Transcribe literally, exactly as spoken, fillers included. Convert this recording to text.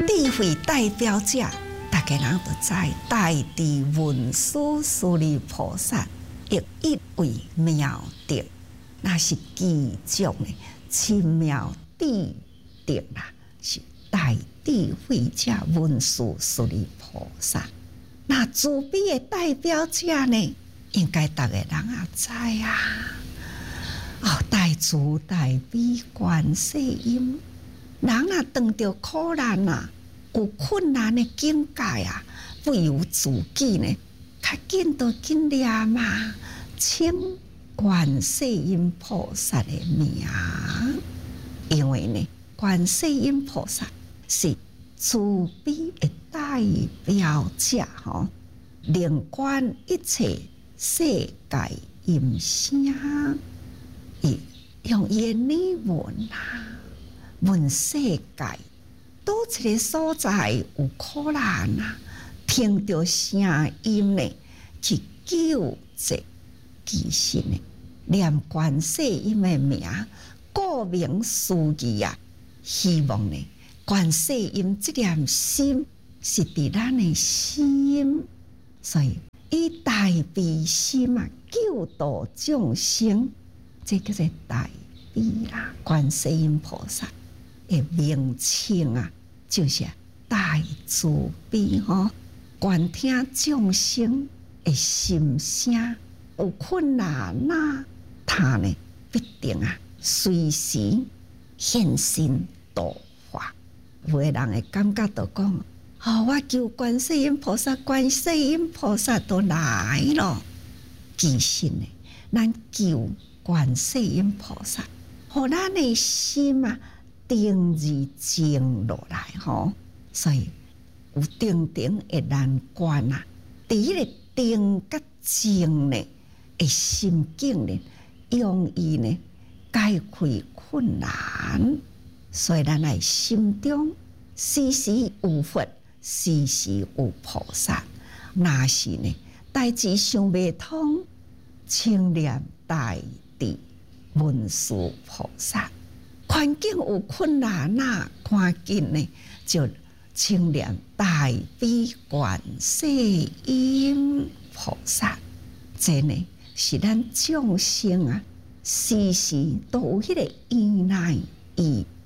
智慧代表者，大家人都知大智文殊师利菩萨，亦一位妙德，那是其中的奇妙智德啦，是大智慧者文殊师利菩萨。那慈悲的代表者呢，应该大家人也知啊。哦，大慈大悲观世音，人啊遇到苦难啊，有困难的境界啊，不由自己呢，较紧都紧念嘛，请观世音菩萨的名，因为呢，观世音菩萨是慈悲的代表者吼，令观一切世界音声。伊用言语问啊，问世界倒一个所在有苦难啊，听到声音呢，去救济其心呢，念观世音的名，顾名思义啊，希望呢，观世音这念心是伫咱的心，所以以大悲心啊，救度众生。这叫做大悲啦，观世音菩萨的名称啊，就是大慈悲吼，观听众生的心声，有困难呐，他呢必定啊随时现身度化。有的人会感觉到讲，哦，我求观世音菩萨，观世音菩萨都来了。其实呢，咱求观世音菩萨，互咱的心啊定而静落来吼，所以有定定的难关啊。伫迄个定甲静呢的心境呢，容易呢解开困难。所以咱来心中时时有佛，时时有菩萨。若是呢代志想袂通，请念大智文殊菩萨，环境有困难啊，赶紧呢就请念大悲观世音菩萨。这呢是咱众生啊，时时都有迄个依赖依